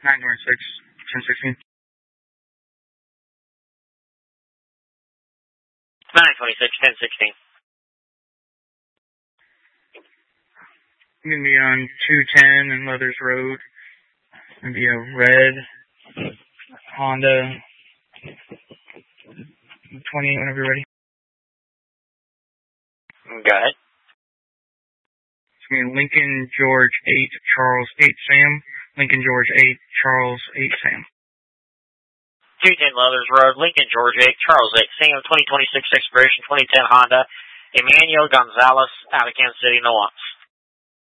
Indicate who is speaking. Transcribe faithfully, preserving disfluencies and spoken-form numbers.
Speaker 1: nine twenty-six, ten sixteen.
Speaker 2: nine twenty-six, ten sixteen.
Speaker 1: I'm going to be on two ten and Leathers Road. It's going to be a red Honda twenty-eight whenever you're ready.
Speaker 2: Go ahead.
Speaker 1: It's going to be Lincoln George eight, Charles eight, Sam. Lincoln George eight, Charles eight, Sam.
Speaker 2: two ten Leathers Road, Lincoln George eight, Charles eight, Sam, twenty twenty-six expiration, twenty ten Honda, Emmanuel Gonzalez out of Kansas City, Nuance.